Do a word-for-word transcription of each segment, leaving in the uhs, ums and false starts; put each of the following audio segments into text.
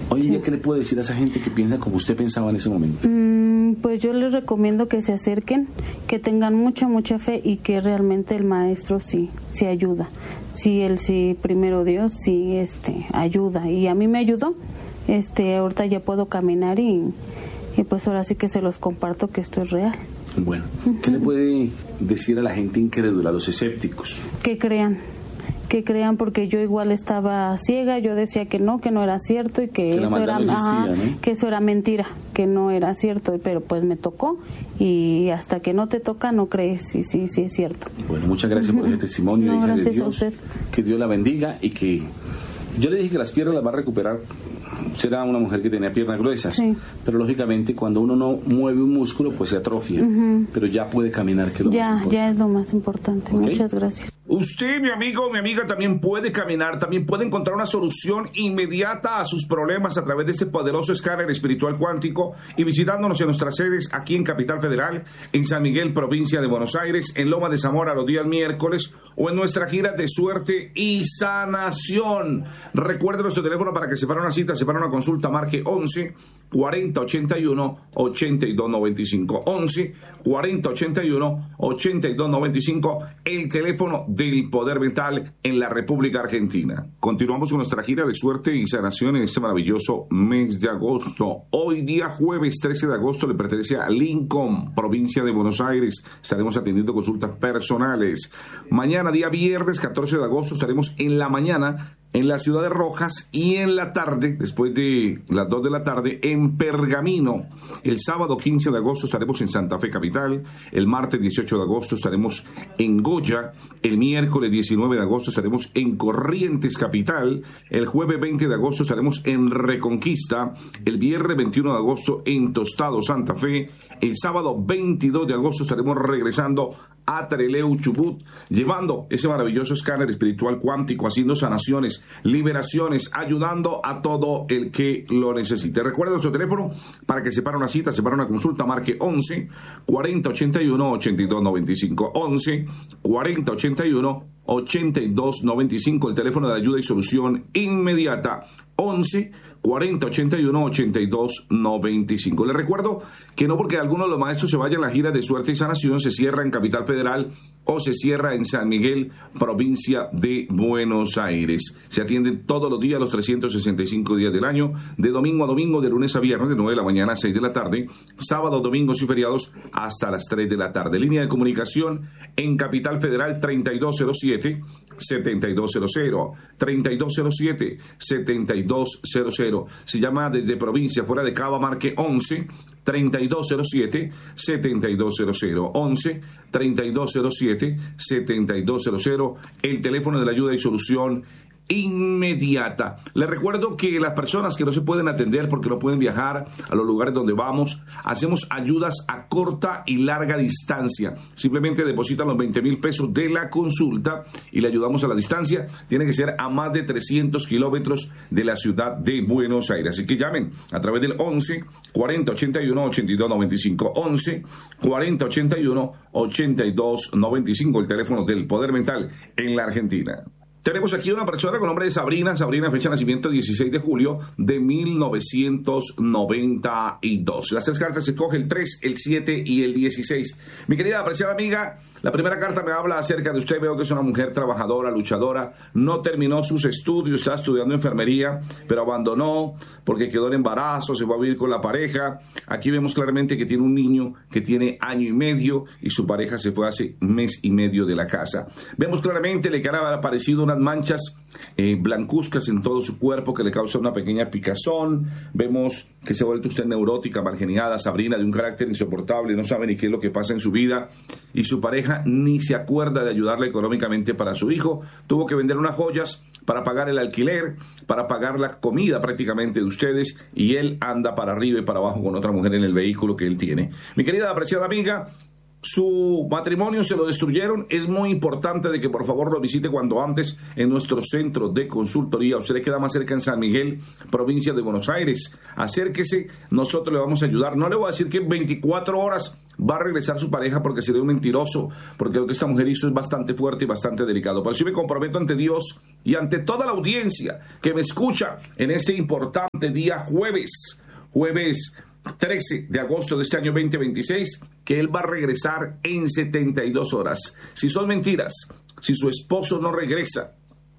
Hoy en Sí. día, ¿qué le puede decir a esa gente que piensa como usted pensaba en ese momento? Mm, pues yo les recomiendo que se acerquen, que tengan mucha, mucha fe y que realmente el maestro sí, sí ayuda. Sí, él sí, primero Dios, sí, este, ayuda. Y a mí me ayudó. Este, ahorita ya puedo caminar y, y pues ahora sí que se los comparto que esto es real. Bueno, ¿qué le puede decir a la gente incrédula, a los escépticos? Que crean, que crean porque yo igual estaba ciega, yo decía que no, que no era cierto y que, Que la eso maldad era, no existía, ajá, ¿no? que eso era mentira, que no era cierto, pero pues me tocó y hasta que no te toca no crees, sí, sí, sí es cierto. Bueno, muchas gracias por ese testimonio, No, hija de gracias a Dios. usted. Que Dios la bendiga y que... Yo le dije que las piernas las va a recuperar. Será una mujer que tenía piernas gruesas, Sí. pero lógicamente cuando uno no mueve un músculo pues se atrofia, pero ya puede caminar, que es lo más Ya, importante. ya es lo más importante. Ok. Muchas gracias. Usted, mi amigo o mi amiga, también puede caminar, también puede encontrar una solución inmediata a sus problemas a través de este poderoso escáner espiritual cuántico y visitándonos en nuestras sedes aquí en Capital Federal, en San Miguel, provincia de Buenos Aires, en Loma de Zamora los días miércoles o en nuestra gira de suerte y sanación. Recuerde nuestro teléfono para que separe una cita, separe una consulta, marque once cuarenta ochenta y uno ochenta y dos noventa y cinco. once cuarenta ochenta y uno ochenta y dos noventa y cinco, el teléfono del poder mental en la República Argentina. Continuamos con nuestra gira de suerte y sanación en este maravilloso mes de agosto. Hoy día jueves trece de agosto le pertenece a Lincoln, provincia de Buenos Aires. Estaremos atendiendo consultas personales. Mañana día viernes catorce de agosto estaremos en la mañana en la ciudad de Rojas y en la tarde, después de las dos de la tarde, en Pergamino. El sábado quince de agosto estaremos en Santa Fe Capital, el martes dieciocho de agosto estaremos en Goya, el miércoles diecinueve de agosto estaremos en Corrientes Capital, el jueves veinte de agosto estaremos en Reconquista, el viernes veintiuno de agosto en Tostado Santa Fe, el sábado veintidós de agosto estaremos regresando a Trelew, Chubut, llevando ese maravilloso escáner espiritual cuántico, haciendo sanaciones, liberaciones, ayudando a todo el que lo necesite. Recuerda nuestro teléfono para que separe una cita, separe una consulta, marque once cuarenta ochenta y uno ochenta y dos noventa y cinco. once cuarenta ochenta y uno ochenta y dos noventa y cinco, el teléfono de ayuda y solución inmediata. once cuarenta ochenta y uno ochenta y dos noventa y cinco. Les recuerdo que no porque alguno de los maestros se vaya en la gira de suerte y sanación se cierra en Capital Federal o se cierra en San Miguel, provincia de Buenos Aires. Se atienden todos los días, los trescientos sesenta y cinco días del año, de domingo a domingo, de lunes a viernes, de nueve de la mañana a seis de la tarde, sábados, domingos y feriados hasta las tres de la tarde. Línea de comunicación en Capital Federal treinta y dos cero siete setenta y dos cero cero, treinta y dos cero siete setenta y dos cero cero. Se llama desde provincia, fuera de Cava, marque once treinta y dos cero siete setenta y dos cero cero. once treinta y dos cero siete setenta y dos cero cero, el teléfono de la ayuda y solución inmediata. Les recuerdo que las personas que no se pueden atender porque no pueden viajar a los lugares donde vamos, hacemos ayudas a corta y larga distancia. Simplemente depositan los veinte mil pesos de la consulta y le ayudamos a la distancia. Tiene que ser a más de trescientos kilómetros de la ciudad de Buenos Aires. Así que llamen a través del once cuarenta ochenta y uno ochenta y dos noventa y cinco. once cuarenta ochenta y uno ochenta y dos noventa y cinco, el teléfono del poder mental en la Argentina. Tenemos aquí una persona con nombre de Sabrina. Sabrina, fecha de nacimiento dieciséis de julio de mil novecientos noventa y dos. Las tres cartas se coge el tres, el siete y el dieciséis. Mi querida apreciada amiga, la primera carta me habla acerca de usted. Veo que es una mujer trabajadora, luchadora. No terminó sus estudios, está estudiando enfermería, pero abandonó porque quedó en embarazo, se fue a vivir con la pareja. Aquí vemos claramente que tiene un niño que tiene año y medio y su pareja se fue hace mes y medio de la casa. Vemos claramente le que han aparecido unas manchas eh, blancuzcas en todo su cuerpo que le causan una pequeña picazón. Vemos que se ha vuelto usted neurótica, margeniada, Sabrina, de un carácter insoportable, no sabe ni qué es lo que pasa en su vida y su pareja ni se acuerda de ayudarle económicamente para su hijo. Tuvo que vender unas joyas para pagar el alquiler, para pagar la comida prácticamente de ustedes y él anda para arriba y para abajo con otra mujer en el vehículo que él tiene. Mi querida apreciada amiga, su matrimonio se lo destruyeron. Es muy importante de que por favor lo visite cuanto antes en nuestro centro de consultoría. Usted le queda más cerca en San Miguel, provincia de Buenos Aires. Acérquese, nosotros le vamos a ayudar. No le voy a decir que en veinticuatro horas va a regresar su pareja porque sería un mentiroso, porque lo que esta mujer hizo es bastante fuerte y bastante delicado. Por eso yo me comprometo ante Dios y ante toda la audiencia que me escucha en este importante día jueves, jueves trece de agosto de este año veinte veintiséis, que él va a regresar en setenta y dos horas. Si son mentiras, si su esposo no regresa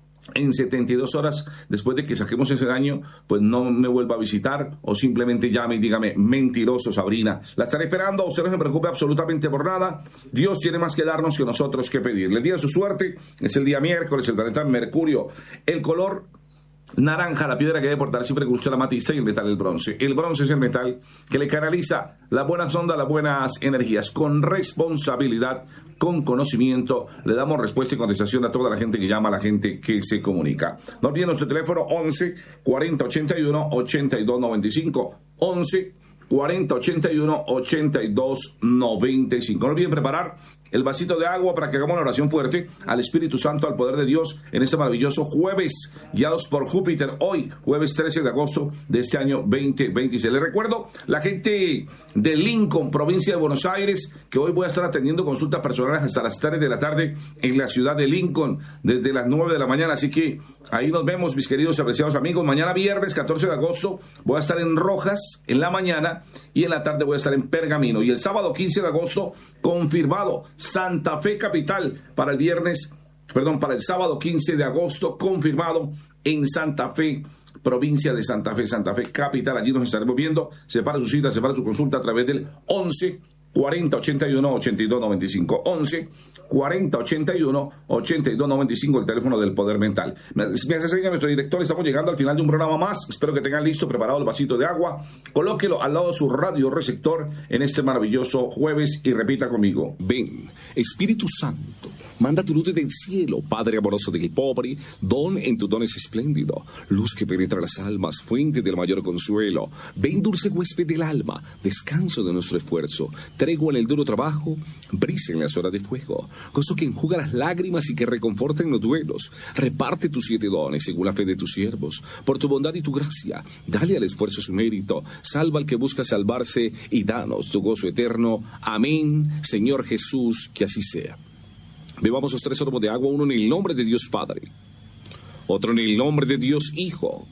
en setenta y dos horas después de que saquemos ese daño, pues no me vuelva a visitar o simplemente llame y dígame: mentiroso, Sabrina. La estaré esperando. Usted no se preocupe absolutamente por nada. Dios tiene más que darnos que nosotros que pedirle. El día de su suerte es el día miércoles, el planeta Mercurio. El color naranja, la piedra que debe portar siempre que usted la matista, y el metal, el bronce. El bronce es el metal que le canaliza las buenas ondas, las buenas energías. Con responsabilidad, con conocimiento, le damos respuesta y contestación a toda la gente que llama, a la gente que se comunica. No olviden nuestro teléfono once cuarenta ochenta y uno ochenta y dos noventa y cinco. once cuarenta ochenta y uno ochenta y dos noventa y cinco. No olviden preparar el vasito de agua para que hagamos una oración fuerte al Espíritu Santo, al poder de Dios, en este maravilloso jueves, guiados por Júpiter, hoy, jueves trece de agosto de este año veinte veintiséis. Les recuerdo, la gente de Lincoln, provincia de Buenos Aires, que hoy voy a estar atendiendo consultas personales hasta las tres de la tarde en la ciudad de Lincoln, desde las nueve de la mañana. Así que ahí nos vemos, mis queridos y apreciados amigos. Mañana viernes catorce de agosto voy a estar en Rojas en la mañana y en la tarde voy a estar en Pergamino. Y el sábado quince de agosto, confirmado, Santa Fe Capital para el viernes, perdón, para el sábado quince de agosto, confirmado en Santa Fe, provincia de Santa Fe, Santa Fe Capital. Allí nos estaremos viendo. Separa su cita, separa su consulta a través del once cuarenta ochenta y uno ochenta y dos noventa y cinco. once cuarenta ochenta y uno ochenta y dos noventa y cinco, el teléfono del poder mental. Me, me hace señal nuestro director, estamos llegando al final de un programa más. Espero que tengan listo, preparado el vasito de agua. Colóquelo al lado de su radio receptor en este maravilloso jueves y repita conmigo: ven, Espíritu Santo, manda tu luz desde el cielo, Padre amoroso del pobre, don en tu don es espléndido, luz que penetra las almas, fuente del mayor consuelo. Ven, dulce huésped del alma, descanso de nuestro esfuerzo, tregua en el duro trabajo, brisa en las horas de fuego, gozo que enjuga las lágrimas y que reconforta en los duelos. Reparte tus siete dones según la fe de tus siervos, por tu bondad y tu gracia, dale al esfuerzo su mérito, salva al que busca salvarse y danos tu gozo eterno. Amén, Señor Jesús, que así sea. Bebamos los tres sorbos de agua, uno en el nombre de Dios Padre, otro en el nombre de Dios Hijo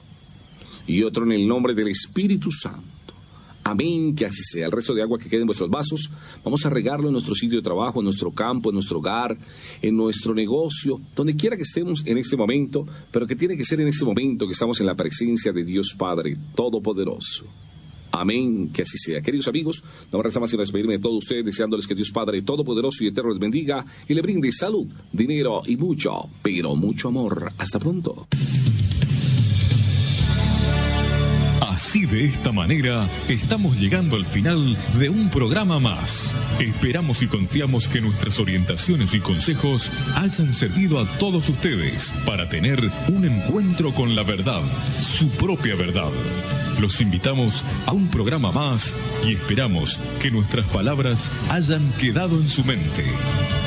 y otro en el nombre del Espíritu Santo. Amén, que así sea. El resto de agua que quede en vuestros vasos, vamos a regarlo en nuestro sitio de trabajo, en nuestro campo, en nuestro hogar, en nuestro negocio, donde quiera que estemos en este momento, pero que tiene que ser en este momento que estamos en la presencia de Dios Padre Todopoderoso. Amén, que así sea. Queridos amigos, no me resta más que despedirme de todos ustedes, deseándoles que Dios Padre Todopoderoso y Eterno les bendiga y le brinde salud, dinero y mucho, pero mucho amor. Hasta pronto. Así, de esta manera, estamos llegando al final de un programa más. Esperamos y confiamos que nuestras orientaciones y consejos hayan servido a todos ustedes para tener un encuentro con la verdad, su propia verdad. Los invitamos a un programa más y esperamos que nuestras palabras hayan quedado en su mente.